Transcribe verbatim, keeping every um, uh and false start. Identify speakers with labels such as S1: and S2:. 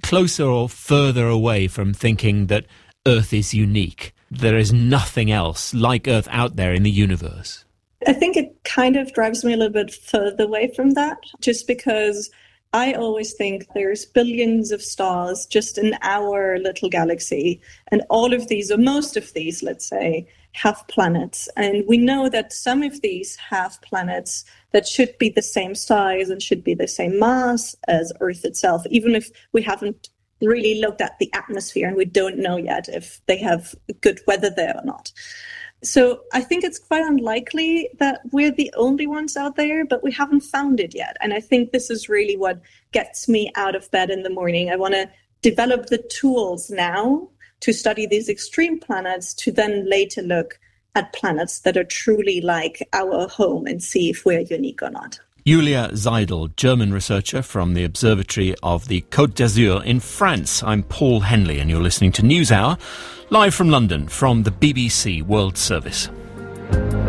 S1: closer or further away from thinking that Earth is unique? There is nothing else like Earth out there in the universe?
S2: I think it kind of drives me a little bit further away from that, just because I always think there's billions of stars just in our little galaxy, and all of these, or most of these, let's say, have planets. And we know that some of these have planets that should be the same size and should be the same mass as Earth itself, even if we haven't really looked at the atmosphere and we don't know yet if they have good weather there or not. So I think it's quite unlikely that we're the only ones out there, but we haven't found it yet. And I think this is really what gets me out of bed in the morning. I want to develop the tools now to study these extreme planets, to then later look at planets that are truly like our home and see if we're unique or not.
S1: Julia Seidel, German researcher from the Observatory of the Côte d'Azur in France. I'm Paul Henley and you're listening to NewsHour, live from London from the B B C World Service.